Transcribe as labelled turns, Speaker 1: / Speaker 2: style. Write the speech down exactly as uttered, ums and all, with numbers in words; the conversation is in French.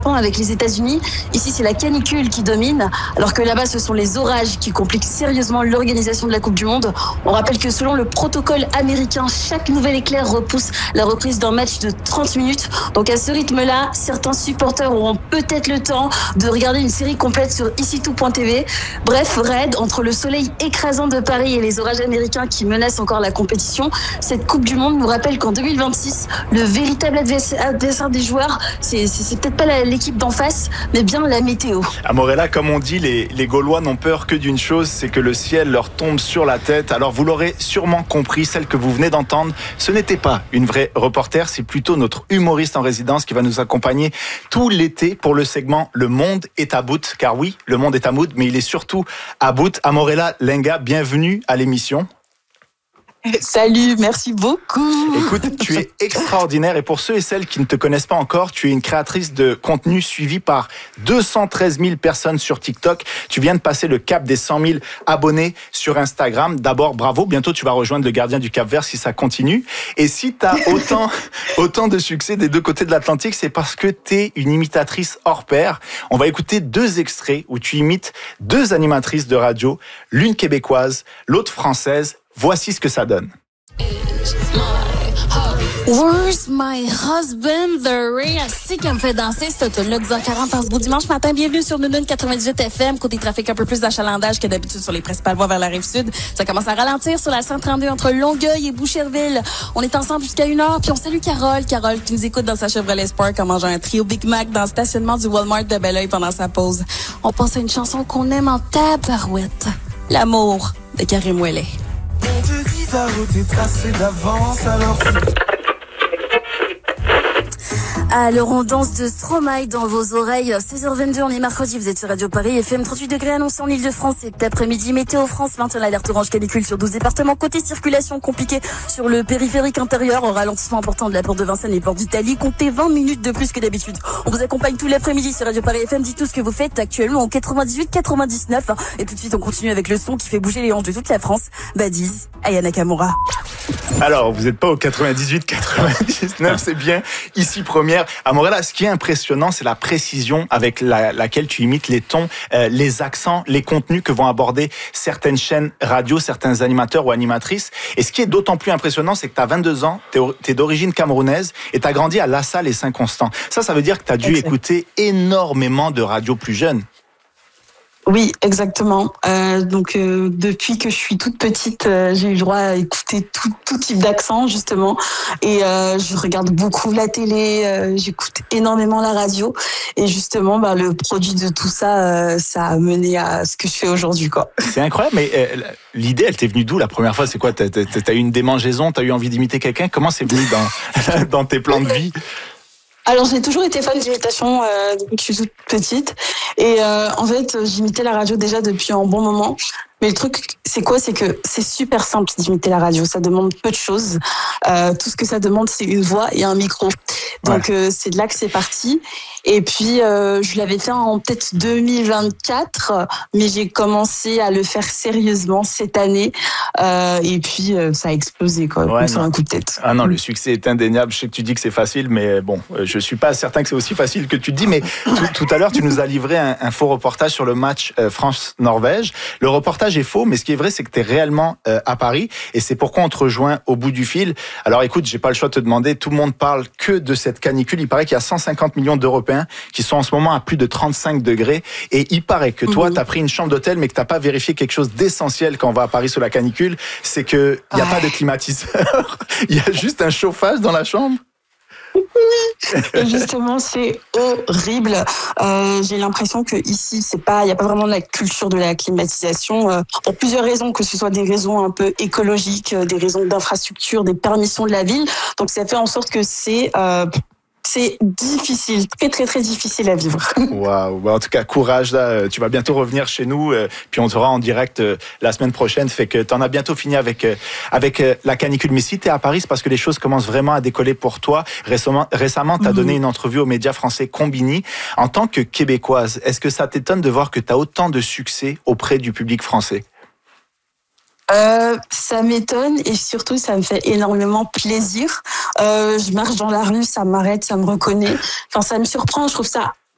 Speaker 1: avec les États-Unis. Ici, c'est la canicule qui domine, alors que là-bas, ce sont les orages qui compliquent sérieusement l'organisation de la Coupe du Monde. On rappelle que selon le protocole américain, chaque nouvel éclair repousse la reprise d'un match de trente minutes. Donc à ce rythme-là, certains supporters auront peut-être le temps de regarder une série complète sur ici tout point t v. Bref, raid, entre le soleil écrasant de Paris et les orages américains qui menacent encore la compétition, cette Coupe du Monde nous rappelle qu'en deux mille vingt-six, le véritable adversaire des joueurs, c'est, c'est, c'est peut-être pas la l'équipe d'en face, mais bien la météo.
Speaker 2: À Morella, comme on dit, les, les Gaulois n'ont peur que d'une chose, c'est que le ciel leur tombe sur la tête. Alors vous l'aurez sûrement compris, celle que vous venez d'entendre, ce n'était pas une vraie reporter, c'est plutôt notre humoriste en résidence qui va nous accompagner tout l'été pour le segment Le Monde est à bout. Car oui, le monde est à bout, mais il est surtout à bout. Amorella Lenga, bienvenue à l'émission.
Speaker 1: Salut, merci beaucoup.
Speaker 2: Écoute, tu es extraordinaire et pour ceux et celles qui ne te connaissent pas encore, tu es une créatrice de contenu suivie par deux cent treize mille personnes sur TikTok. Tu viens de passer le cap des cent mille abonnés sur Instagram. D'abord, bravo. Bientôt, tu vas rejoindre le gardien du Cap-Vert si ça continue. Et si tu as autant, autant de succès des deux côtés de l'Atlantique, c'est parce que tu es une imitatrice hors pair. On va écouter deux extraits où tu imites deux animatrices de radio, l'une québécoise, l'autre française. Voici ce que ça donne.
Speaker 3: Where's my husband? The Ray, c'est qui me fait danser cette tune-là, dix heures quarante en ce beau dimanche matin. Bienvenue sur Nounoun quatre-vingt-dix-huit F M. Côté trafic, un peu plus d'achalandage que d'habitude sur les principales voies vers la Rive-Sud. Ça commence à ralentir sur la cent trente-deux entre Longueuil et Boucherville. On est ensemble jusqu'à une heure, puis on salue Carole. Carole qui nous écoute dans sa Chevrolet Spark en mangeant un trio Big Mac dans le stationnement du Walmart de Belleuil pendant sa pause. On pense à une chanson qu'on aime en tabarouette. L'amour de Karim Ouellet.
Speaker 4: On te dit ta route est tracée d'avance, alors...
Speaker 3: Alors on danse de Stromae dans vos oreilles. seize heures vingt-deux, on est mercredi, vous êtes sur Radio Paris, F M, trente-huit degrés annoncé en Ile-de-France cet après-midi. Météo France, maintenant alerte orange canicule sur douze départements. Côté circulation compliquée sur le périphérique intérieur, au ralentissement important de la porte de Vincennes et porte d'Italie. Comptez vingt minutes de plus que d'habitude. On vous accompagne tout l'après-midi sur Radio Paris F M. Dites tout ce que vous faites actuellement en quatre-vingt-dix-huit quatre-vingt-dix-neuf. Et tout de suite, on continue avec le son qui fait bouger les hanches de toute la France. Badiz, Aya Nakamura.
Speaker 2: Alors, vous n'êtes pas au quatre-vingt-dix-huit quatre-vingt-dix-neuf, c'est bien ici première. Amorella, ce qui est impressionnant, c'est la précision avec la, laquelle tu imites les tons, euh, les accents, les contenus que vont aborder certaines chaînes radio, certains animateurs ou animatrices. Et ce qui est d'autant plus impressionnant, c'est que tu as vingt-deux ans, tu es d'origine camerounaise et tu as grandi à La Salle et Saint-Constant. Ça, ça veut dire que tu as dû écouter énormément de radio plus jeune.
Speaker 1: Oui, exactement. Euh, donc euh, depuis que je suis toute petite, euh, j'ai eu le droit à écouter tout, tout type d'accent justement, et euh, je regarde beaucoup la télé, euh, j'écoute énormément la radio, et justement, bah, le produit de tout ça, euh, ça a mené à ce que je fais aujourd'hui, quoi.
Speaker 2: C'est incroyable, mais euh, l'idée, elle t'est venue d'où la première fois? C'est quoi? T'as, t'as, t'as eu une démangeaison? T'as eu envie d'imiter quelqu'un? Comment c'est venu dans dans tes plans de vie?
Speaker 1: Alors j'ai toujours été fan d'imitation euh, depuis que je suis toute petite, et euh, en fait j'imitais la radio déjà depuis un bon moment. Mais le truc, c'est quoi? C'est que c'est super simple d'imiter la radio. Ça demande peu de choses. Euh, tout ce que ça demande, c'est une voix et un micro. Donc, ouais. euh, c'est de là que c'est parti. Et puis, euh, je l'avais fait en peut-être deux mille vingt-quatre, mais j'ai commencé à le faire sérieusement cette année. Euh, et puis, euh, ça a explosé, quoi, ouais, sur un coup de tête.
Speaker 2: Ah non, le succès est indéniable. Je sais que tu dis que c'est facile, mais bon, je suis pas certain que c'est aussi facile que tu dis. Mais tout, tout à l'heure, tu nous as livré un, un faux reportage sur le match euh, France-Norvège. Le reportage est faux, mais ce qui est vrai, c'est que tu es réellement euh, à Paris, et c'est pourquoi on te rejoint au bout du fil. Alors écoute, j'ai pas le choix de te demander, tout le monde parle que de cette canicule. Il paraît qu'il y a cent cinquante millions d'Européens qui sont en ce moment à plus de trente-cinq degrés, et il paraît que toi, mmh. tu as pris une chambre d'hôtel, mais que t'as pas vérifié quelque chose d'essentiel quand on va à Paris sous la canicule, c'est que il y a ah. pas de climatiseur, il y a juste un chauffage dans la chambre.
Speaker 1: Et justement, c'est horrible. Euh, j'ai l'impression que ici, c'est pas, il y a pas vraiment de la culture de la climatisation, euh, pour plusieurs raisons, que ce soit des raisons un peu écologiques, des raisons d'infrastructure, des permissions de la ville. Donc, ça fait en sorte que c'est euh, c'est difficile, très très très difficile à vivre.
Speaker 2: Waouh, bah en tout cas courage là, tu vas bientôt revenir chez nous, euh, puis on sera en direct euh, la semaine prochaine, fait que t'en as bientôt fini avec euh, avec euh, la canicule. Mais si t'es à Paris, c'est parce que les choses commencent vraiment à décoller pour toi. Récemment, récemment t'as mm-hmm. donné une entrevue aux médias français Combini. En tant que Québécoise, est-ce que ça t'étonne de voir que t'as autant de succès auprès du public français?
Speaker 1: Euh, ça m'étonne, et surtout ça me fait énormément plaisir. Euh, je marche dans la rue, ça m'arrête, ça me reconnaît. Enfin, ça me surprend. Je trouve ça